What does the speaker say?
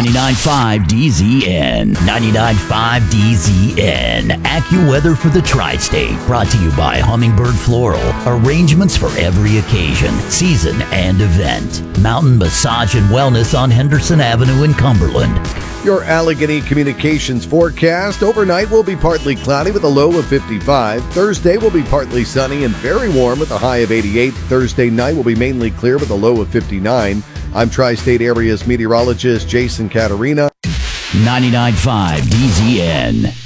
99.5 DZN. 99.5 DZN. AccuWeather for the Tri-State. Brought to you by Hummingbird Floral. Arrangements for every occasion, season, and event. Mountain Massage and Wellness on Henderson Avenue in Cumberland. Your Allegheny Communications forecast. Overnight will be partly cloudy with a low of 55. Thursday will be partly sunny and very warm with a high of 88. Thursday night will be mainly clear with a low of 59. I'm Tri-State Area's meteorologist Jason Caterina. 99.5 DZN.